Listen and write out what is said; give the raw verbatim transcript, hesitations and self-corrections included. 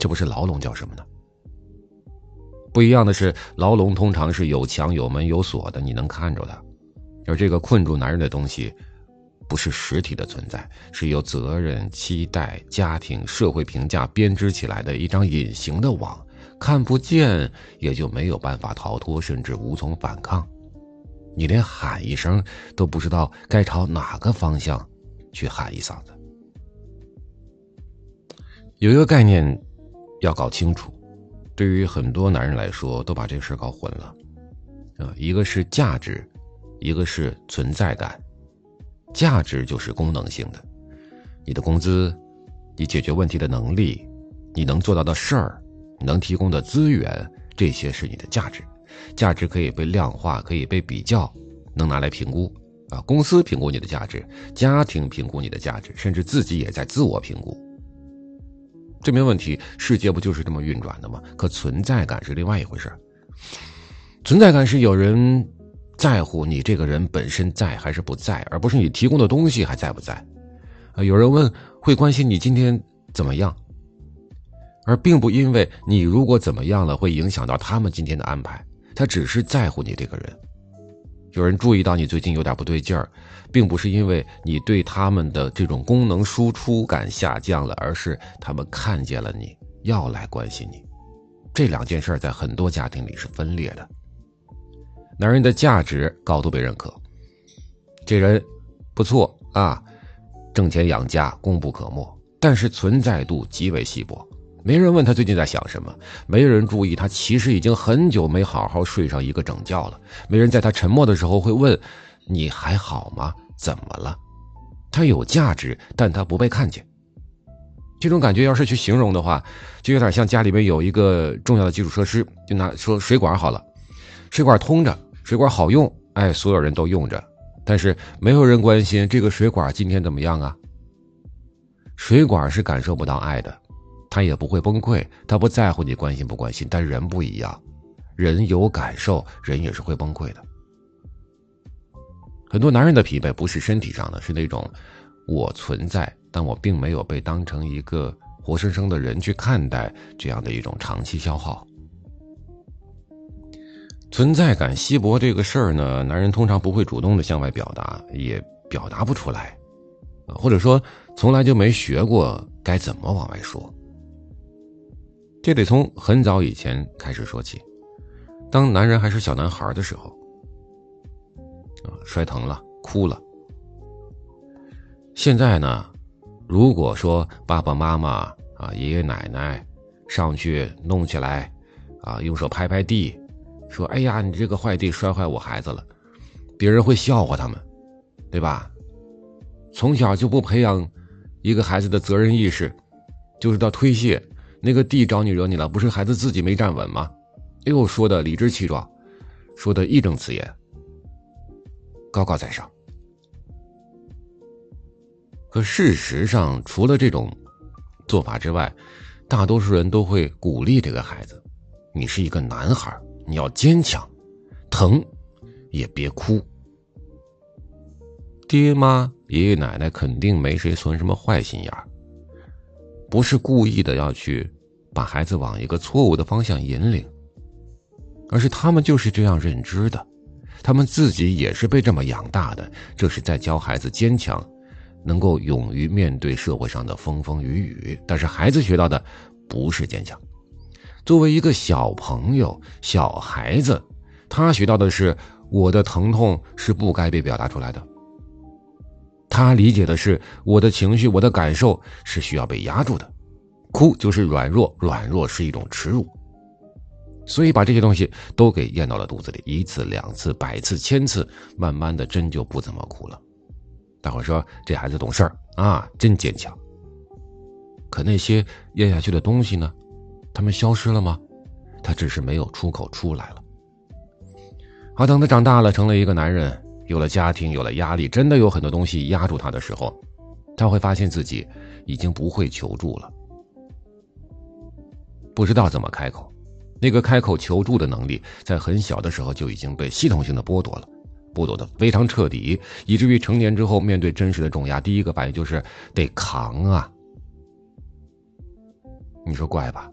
这不是牢笼叫什么呢？不一样的是，牢笼通常是有墙有门有锁的，你能看着它，而这个困住男人的东西不是实体的存在，是由责任、期待、家庭、社会评价编织起来的一张隐形的网，看不见也就没有办法逃脱，甚至无从反抗。你连喊一声都不知道该朝哪个方向去喊一嗓子。有一个概念要搞清楚，对于很多男人来说都把这事搞混了。一个是价值，一个是存在感。价值就是功能性的，你的工资，你解决问题的能力，你能做到的事儿，你能提供的资源，这些是你的价值。价值可以被量化，可以被比较，能拿来评估啊，公司评估你的价值，家庭评估你的价值，甚至自己也在自我评估。这没问题，世界不就是这么运转的吗？可存在感是另外一回事。存在感是有人在乎你这个人本身在还是不在，而不是你提供的东西还在不在。啊，有人问会关心你今天怎么样，而并不因为你如果怎么样了会影响到他们今天的安排，他只是在乎你这个人。有人注意到你最近有点不对劲儿，并不是因为你对他们的这种功能输出感下降了，而是他们看见了你，要来关心你。这两件事在很多家庭里是分裂的。男人的价值高度被认可，这人不错啊，挣钱养家，功不可没，但是存在度极为稀薄。没人问他最近在想什么，没人注意他其实已经很久没好好睡上一个整觉了，没人在他沉默的时候会问你还好吗？怎么了？他有价值，但他不被看见。这种感觉要是去形容的话，就有点像家里面有一个重要的基础设施，就拿说水管好了，水管通着，水管好用，哎，所有人都用着，但是没有人关心这个水管今天怎么样啊。水管是感受不到爱的，他也不会崩溃，他不在乎你关心不关心，但人不一样，人有感受，人也是会崩溃的。很多男人的疲惫不是身体上的，是那种我存在，但我并没有被当成一个活生生的人去看待，这样的一种长期消耗。存在感稀薄这个事儿呢，男人通常不会主动的向外表达，也表达不出来，或者说从来就没学过该怎么往外说。这得从很早以前开始说起。当男人还是小男孩的时候，摔疼了，哭了。现在呢，如果说爸爸妈妈啊、爷爷奶奶上去弄起来啊，用手拍拍地，说哎呀，你这个坏地摔坏我孩子了，别人会笑话他们，对吧？从小就不培养一个孩子的责任意识，就知道推卸，那个地招你惹你了，不是孩子自己没站稳吗？哎呦，说的理直气壮，说的义正辞严，高高在上。可事实上，除了这种做法之外，大多数人都会鼓励这个孩子，你是一个男孩，你要坚强，疼也别哭。爹妈爷爷奶奶肯定没谁存什么坏心眼，不是故意的要去把孩子往一个错误的方向引领，而是他们就是这样认知的，他们自己也是被这么养大的，这是在教孩子坚强，能够勇于面对社会上的风风雨雨。但是孩子学到的不是坚强，作为一个小朋友小孩子，他学到的是我的疼痛是不该被表达出来的，他理解的是我的情绪我的感受是需要被压住的，哭就是软弱，软弱是一种耻辱。所以把这些东西都给咽到了肚子里，一次两次百次千次，慢慢的真就不怎么哭了。大伙说这孩子懂事儿啊，真坚强。可那些咽下去的东西呢，他们消失了吗？他只是没有出口出来了。好，等他长大了，成了一个男人，有了家庭，有了压力，真的有很多东西压住他的时候，他会发现自己已经不会求助了，不知道怎么开口。那个开口求助的能力在很小的时候就已经被系统性的剥夺了，剥夺的非常彻底，以至于成年之后面对真实的重压，第一个反应就是得扛啊。你说怪吧？